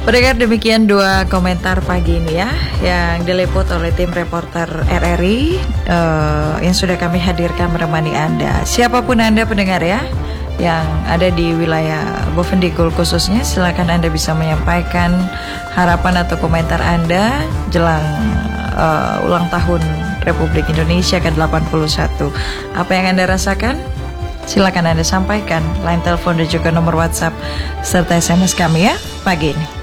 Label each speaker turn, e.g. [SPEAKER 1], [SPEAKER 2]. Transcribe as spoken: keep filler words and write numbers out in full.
[SPEAKER 1] Pendengar, demikian dua komentar pagi ini ya yang diliput oleh tim reporter R R I uh, yang sudah kami hadirkan menemani Anda. Siapapun Anda pendengar ya yang ada di wilayah Bovendigul khususnya, silakan Anda bisa menyampaikan harapan atau komentar Anda jelang uh, ulang tahun Republik Indonesia ke delapan puluh satu. Apa yang Anda rasakan? Silakan Anda sampaikan. Line telepon dan juga nomor WhatsApp serta S M S kami ya pagi ini.